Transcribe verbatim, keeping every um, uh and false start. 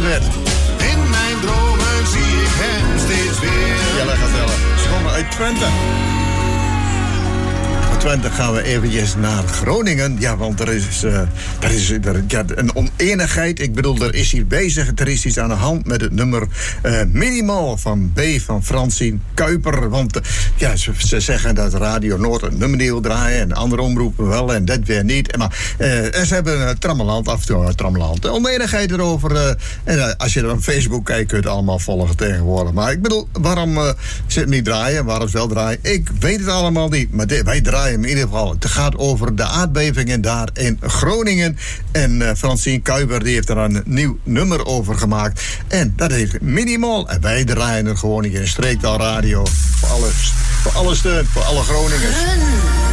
werd. In mijn dromen zie ik hem steeds weer. Jelle gezellig. Schoon uit Twente. Van Twente gaan we eventjes naar Groningen. Ja, want er is, uh, er is er, ja, een oneenigheid. Ik bedoel, er is hier bezig. Er is iets aan de hand met het nummer uh, Minimaal van B van Francine Kuiper. Want uh, ja, ze, ze zeggen dat Radio Noord een nummer wil draaien en andere omroepen wel en dat weer niet. En, maar, uh, en ze hebben een uh, trammeland, af en toe een trammeland. Oneenigheid erover. Uh, en uh, als je er op Facebook kijkt, kun je het allemaal volgen tegenwoordig. Maar ik bedoel, waarom uh, ze het niet draaien, waarom ze wel draaien, ik weet het allemaal niet. Maar de, wij draaien in ieder geval. Het gaat over de aardbevingen daar in Groningen. En uh, Francine Kuiper die heeft er een nieuw nummer over gemaakt. En dat heet Minimaal. En wij draaien er gewoon hier in Streektaal Radio. Voor alle, voor alle steun, voor alle Groningers.